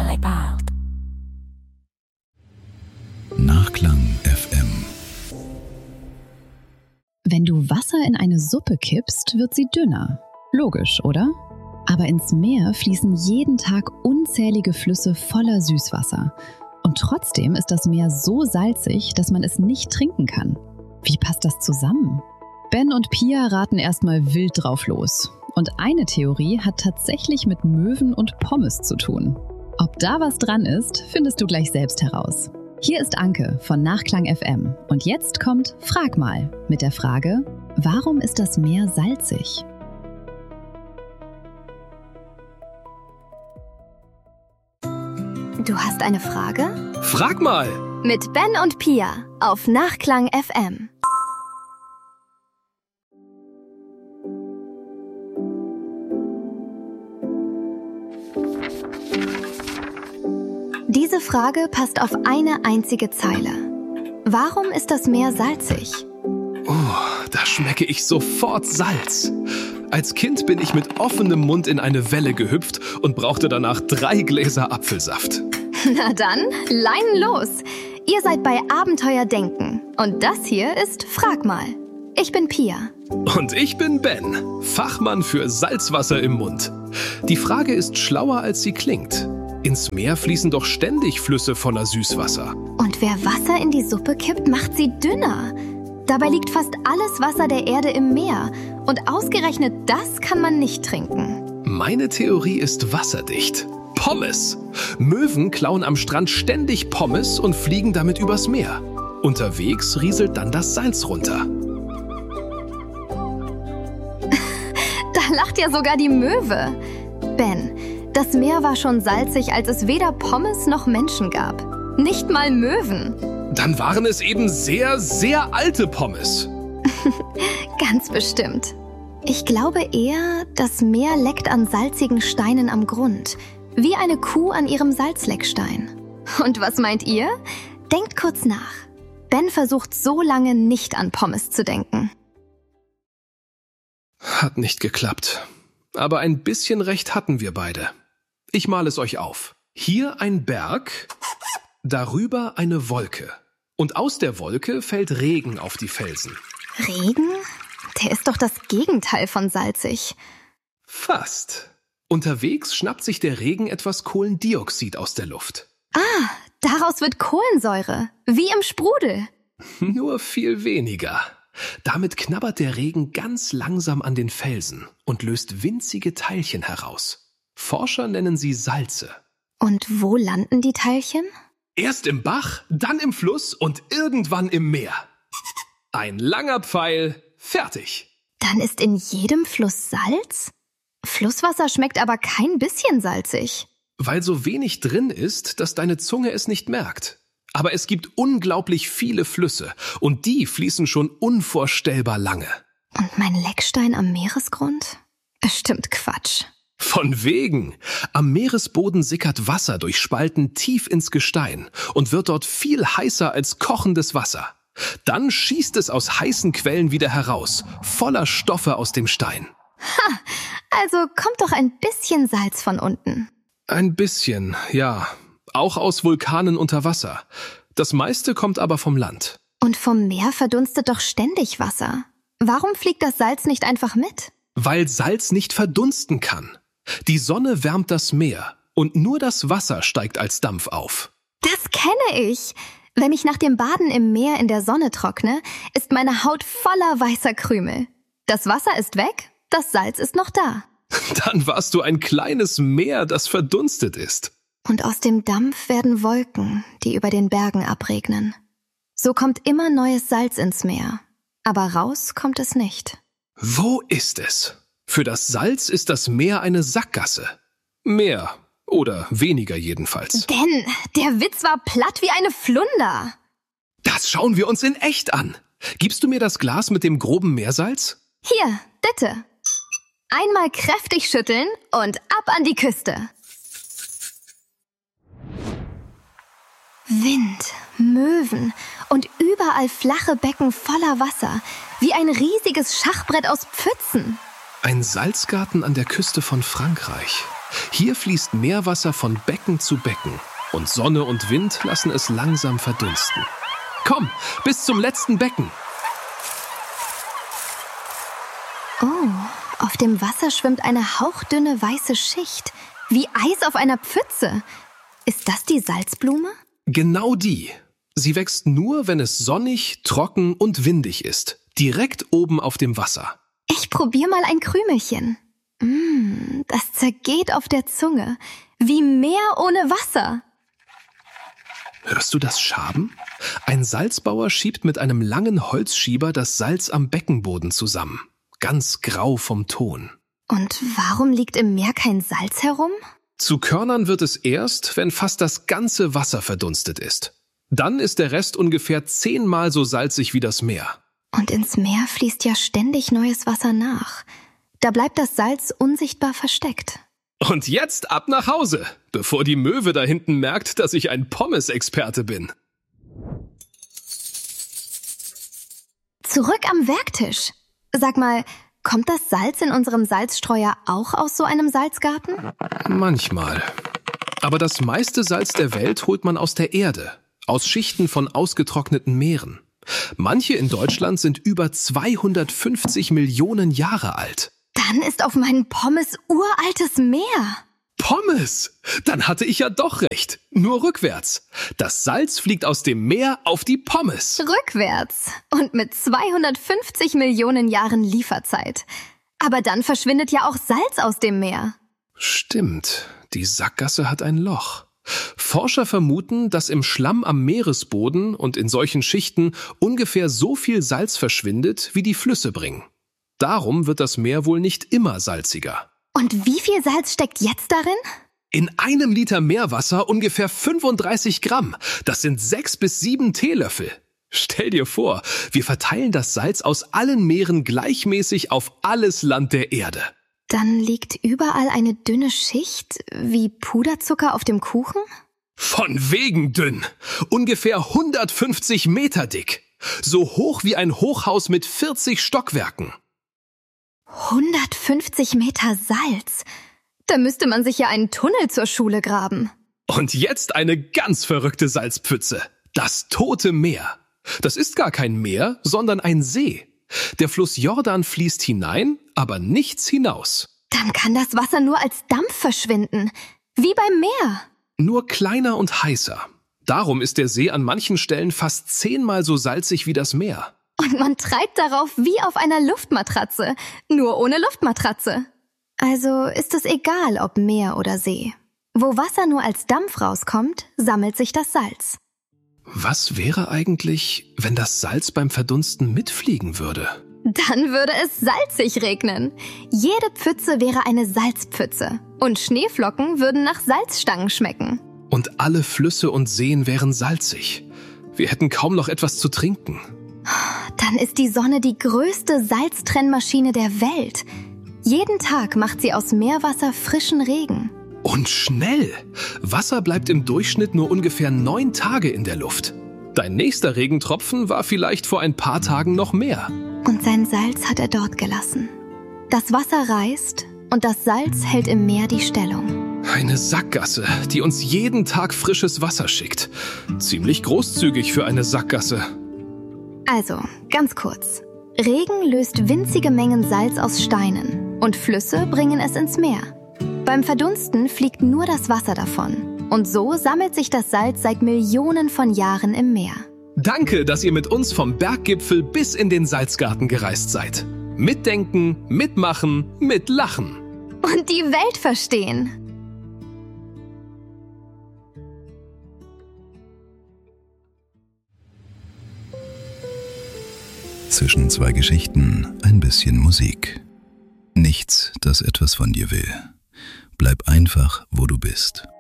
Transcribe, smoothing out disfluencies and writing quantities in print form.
Charlie Parle. Nachklang FM. Wenn du Wasser in eine Suppe kippst, wird sie dünner. Logisch, oder? Aber ins Meer fließen jeden Tag unzählige Flüsse voller Süßwasser. Und trotzdem ist das Meer so salzig, dass man es nicht trinken kann. Wie passt das zusammen? Ben und Pia raten erstmal wild drauf los. Und eine Theorie hat tatsächlich mit Möwen und Pommes zu tun. Ob da was dran ist, findest du gleich selbst heraus. Hier ist Anke von Nachklang FM. Und jetzt kommt Frag mal mit der Frage: Warum ist das Meer salzig? Du hast eine Frage? Frag mal! Mit Ben und Pia auf Nachklang FM. Diese Frage passt auf eine einzige Zeile. Warum ist das Meer salzig? Oh, da schmecke ich sofort Salz. Als Kind bin ich mit offenem Mund in eine Welle gehüpft und brauchte danach 3 Gläser Apfelsaft. Na dann, Leinen los! Ihr seid bei Abenteuer Denken und das hier ist Frag mal. Ich bin Pia. Und ich bin Ben, Fachmann für Salzwasser im Mund. Die Frage ist schlauer, als sie klingt. Ins Meer fließen doch ständig Flüsse voller Süßwasser. Und wer Wasser in die Suppe kippt, macht sie dünner. Dabei liegt fast alles Wasser der Erde im Meer. Und ausgerechnet das kann man nicht trinken. Meine Theorie ist wasserdicht. Pommes. Möwen klauen am Strand ständig Pommes und fliegen damit übers Meer. Unterwegs rieselt dann das Salz runter. Da lacht ja sogar die Möwe. Ben, das Meer war schon salzig, als es weder Pommes noch Menschen gab. Nicht mal Möwen. Dann waren es eben sehr, sehr alte Pommes. Ganz bestimmt. Ich glaube eher, das Meer leckt an salzigen Steinen am Grund. Wie eine Kuh an ihrem Salzleckstein. Und was meint ihr? Denkt kurz nach. Ben versucht so lange nicht an Pommes zu denken. Hat nicht geklappt. Aber ein bisschen recht hatten wir beide. Ich male es euch auf. Hier ein Berg, darüber eine Wolke. Und aus der Wolke fällt Regen auf die Felsen. Regen? Der ist doch das Gegenteil von salzig. Fast. Unterwegs schnappt sich der Regen etwas Kohlendioxid aus der Luft. Ah, daraus wird Kohlensäure. Wie im Sprudel. Nur viel weniger. Damit knabbert der Regen ganz langsam an den Felsen und löst winzige Teilchen heraus. Forscher nennen sie Salze. Und wo landen die Teilchen? Erst im Bach, dann im Fluss und irgendwann im Meer. Ein langer Pfeil, fertig. Dann ist in jedem Fluss Salz? Flusswasser schmeckt aber kein bisschen salzig. Weil so wenig drin ist, dass deine Zunge es nicht merkt. Aber es gibt unglaublich viele Flüsse und die fließen schon unvorstellbar lange. Und mein Leckstein am Meeresgrund? Bestimmt Quatsch. Von wegen. Am Meeresboden sickert Wasser durch Spalten tief ins Gestein und wird dort viel heißer als kochendes Wasser. Dann schießt es aus heißen Quellen wieder heraus, voller Stoffe aus dem Stein. Ha, also kommt doch ein bisschen Salz von unten. Ein bisschen, ja. Auch aus Vulkanen unter Wasser. Das meiste kommt aber vom Land. Und vom Meer verdunstet doch ständig Wasser. Warum fliegt das Salz nicht einfach mit? Weil Salz nicht verdunsten kann. Die Sonne wärmt das Meer und nur das Wasser steigt als Dampf auf. Das kenne ich. Wenn ich nach dem Baden im Meer in der Sonne trockne, ist meine Haut voller weißer Krümel. Das Wasser ist weg, das Salz ist noch da. Dann warst du ein kleines Meer, das verdunstet ist. Und aus dem Dampf werden Wolken, die über den Bergen abregnen. So kommt immer neues Salz ins Meer. Aber raus kommt es nicht. Wo ist es? Für das Salz ist das Meer eine Sackgasse. Mehr oder weniger jedenfalls. Denn der Witz war platt wie eine Flunder. Das schauen wir uns in echt an. Gibst du mir das Glas mit dem groben Meersalz? Hier, bitte. Einmal kräftig schütteln und ab an die Küste. Wind, Möwen und überall flache Becken voller Wasser, wie ein riesiges Schachbrett aus Pfützen. Ein Salzgarten an der Küste von Frankreich. Hier fließt Meerwasser von Becken zu Becken und Sonne und Wind lassen es langsam verdunsten. Komm, bis zum letzten Becken. Oh, auf dem Wasser schwimmt eine hauchdünne weiße Schicht, wie Eis auf einer Pfütze. Ist das die Salzblume? Genau die. Sie wächst nur, wenn es sonnig, trocken und windig ist. Direkt oben auf dem Wasser. Ich probiere mal ein Krümelchen. Das zergeht auf der Zunge. Wie Meer ohne Wasser. Hörst du das Schaben? Ein Salzbauer schiebt mit einem langen Holzschieber das Salz am Beckenboden zusammen. Ganz grau vom Ton. Und warum liegt im Meer kein Salz herum? Zu Körnern wird es erst, wenn fast das ganze Wasser verdunstet ist. Dann ist der Rest ungefähr 10-mal so salzig wie das Meer. Und ins Meer fließt ja ständig neues Wasser nach. Da bleibt das Salz unsichtbar versteckt. Und jetzt ab nach Hause, bevor die Möwe da hinten merkt, dass ich ein Pommes-Experte bin. Zurück am Werktisch. Sag mal, kommt das Salz in unserem Salzstreuer auch aus so einem Salzgarten? Manchmal. Aber das meiste Salz der Welt holt man aus der Erde, aus Schichten von ausgetrockneten Meeren. Manche in Deutschland sind über 250 Millionen Jahre alt. Dann ist auf meinen Pommes uraltes Meer. Pommes! Dann hatte ich ja doch recht. Nur rückwärts. Das Salz fliegt aus dem Meer auf die Pommes. Rückwärts. Und mit 250 Millionen Jahren Lieferzeit. Aber dann verschwindet ja auch Salz aus dem Meer. Stimmt. Die Sackgasse hat ein Loch. Forscher vermuten, dass im Schlamm am Meeresboden und in solchen Schichten ungefähr so viel Salz verschwindet, wie die Flüsse bringen. Darum wird das Meer wohl nicht immer salziger. Und wie viel Salz steckt jetzt darin? In einem Liter Meerwasser ungefähr 35 Gramm. Das sind 6 bis 7 Teelöffel. Stell dir vor, wir verteilen das Salz aus allen Meeren gleichmäßig auf alles Land der Erde. Dann liegt überall eine dünne Schicht, wie Puderzucker auf dem Kuchen? Von wegen dünn. Ungefähr 150 Meter dick. So hoch wie ein Hochhaus mit 40 Stockwerken. 150 Meter Salz. Da müsste man sich ja einen Tunnel zur Schule graben. Und jetzt eine ganz verrückte Salzpfütze. Das Tote Meer. Das ist gar kein Meer, sondern ein See. Der Fluss Jordan fließt hinein, aber nichts hinaus. Dann kann das Wasser nur als Dampf verschwinden. Wie beim Meer. Nur kleiner und heißer. Darum ist der See an manchen Stellen fast 10-mal so salzig wie das Meer. Und man treibt darauf wie auf einer Luftmatratze, nur ohne Luftmatratze. Also ist es egal, ob Meer oder See. Wo Wasser nur als Dampf rauskommt, sammelt sich das Salz. Was wäre eigentlich, wenn das Salz beim Verdunsten mitfliegen würde? Dann würde es salzig regnen. Jede Pfütze wäre eine Salzpfütze. Und Schneeflocken würden nach Salzstangen schmecken. Und alle Flüsse und Seen wären salzig. Wir hätten kaum noch etwas zu trinken. Dann ist die Sonne die größte Salztrennmaschine der Welt. Jeden Tag macht sie aus Meerwasser frischen Regen. Und schnell! Wasser bleibt im Durchschnitt nur ungefähr 9 Tage in der Luft. Dein nächster Regentropfen war vielleicht vor ein paar Tagen noch mehr. Und sein Salz hat er dort gelassen. Das Wasser reißt und das Salz hält im Meer die Stellung. Eine Sackgasse, die uns jeden Tag frisches Wasser schickt. Ziemlich großzügig für eine Sackgasse. Also, ganz kurz. Regen löst winzige Mengen Salz aus Steinen und Flüsse bringen es ins Meer. Beim Verdunsten fliegt nur das Wasser davon. Und so sammelt sich das Salz seit Millionen von Jahren im Meer. Danke, dass ihr mit uns vom Berggipfel bis in den Salzgarten gereist seid. Mitdenken, mitmachen, mitlachen. Und die Welt verstehen. Zwischen zwei Geschichten ein bisschen Musik. Nichts, das etwas von dir will. Bleib einfach, wo du bist.